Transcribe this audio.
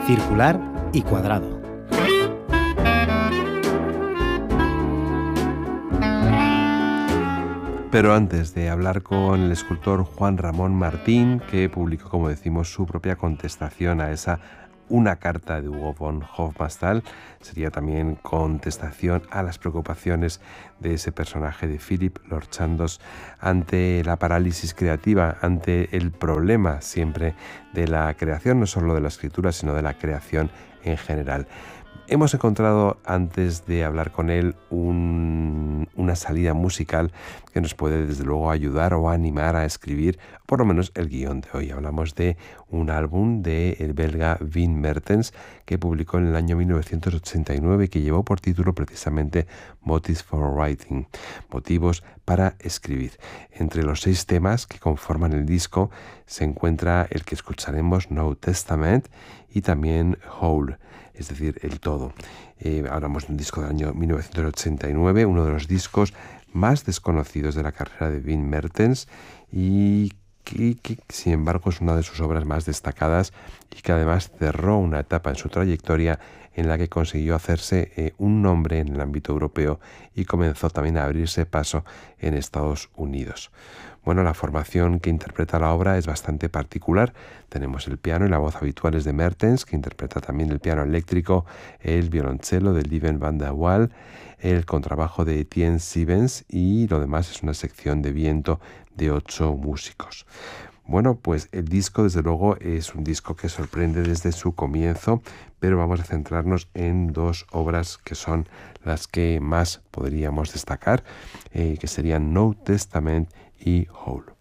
circular y cuadrado. Pero antes de hablar con el escultor Juan Ramón Martín, que publicó, como decimos, su propia contestación a esa Una carta de Hugo von Hofmannsthal, sería también contestación a las preocupaciones de ese personaje de Philip Lord Chandos ante la parálisis creativa, ante el problema siempre de la creación, no solo de la escritura, sino de la creación en general. Hemos encontrado, antes de hablar con él, una salida musical que nos puede, desde luego, ayudar o animar a escribir, por lo menos, el guión de hoy. Hablamos de un álbum del belga Wim Mertens, que publicó en el año 1989 y que llevó por título precisamente Motives for Writing, motivos para escribir. Entre los 6 temas que conforman el disco se encuentra el que escucharemos, No Testament, y también Whole, es decir, el todo. Hablamos de un disco del año 1989, uno de los discos más desconocidos de la carrera de Wim Mertens y que sin embargo es una de sus obras más destacadas y que además cerró una etapa en su trayectoria en la que consiguió hacerse un nombre en el ámbito europeo y comenzó también a abrirse paso en Estados Unidos. Bueno, la formación que interpreta la obra es bastante particular. Tenemos el piano y la voz habituales de Mertens, que interpreta también el piano eléctrico, el violonchelo de Lieven van der Waal, el contrabajo de Etienne Sivens y lo demás es una sección de viento de 8 músicos. Bueno, pues el disco, desde luego, es un disco que sorprende desde su comienzo, pero vamos a centrarnos en 2 obras que son las que más podríamos destacar, que serían No Testament y Whole.